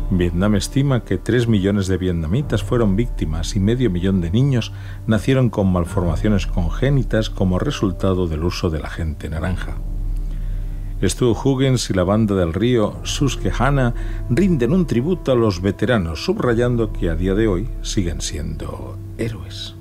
Vietnam estima que 3 millones de vietnamitas fueron víctimas y 500.000 de niños nacieron con malformaciones congénitas como resultado del uso del agente naranja. Stu Huggins y la banda del río Susquehanna rinden un tributo a los veteranos, subrayando que a día de hoy siguen siendo héroes.